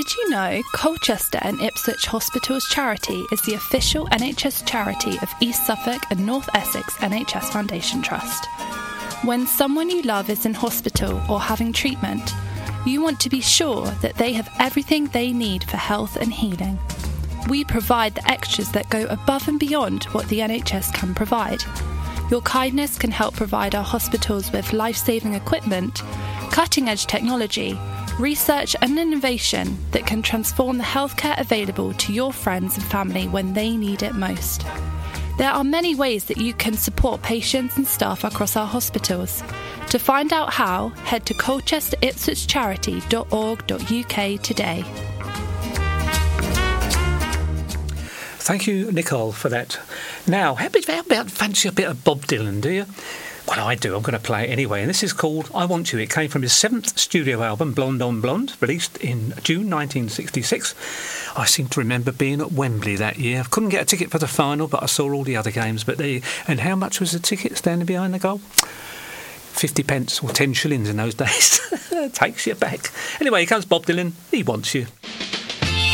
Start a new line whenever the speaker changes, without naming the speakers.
Did you know Colchester and Ipswich Hospitals Charity is the official NHS charity of East Suffolk and North Essex NHS Foundation Trust? When someone you love is in hospital or having treatment, you want to be sure that they have everything they need for health and healing. We provide the extras that go above and beyond what the NHS can provide. Your kindness can help provide our hospitals with life-saving equipment, cutting-edge technology, research and innovation that can transform the healthcare available to your friends and family when they need it most. There are many ways that you can support patients and staff across our hospitals. To find out how, head to colchesteripswichcharity.org.uk today.
Thank you, Nicole, for that. Now, how about fancy a bit of Bob Dylan, do you? Well, I do. I'm going to play it anyway. And this is called I Want You. It came from his 7th studio album, Blonde on Blonde, released in June 1966. I seem to remember being at Wembley that year. I couldn't get a ticket for the final, but I saw all the other games. And how much was the ticket standing behind the goal? 50 pence or 10 shillings in those days. Takes you back. Anyway, here comes Bob Dylan. He wants you.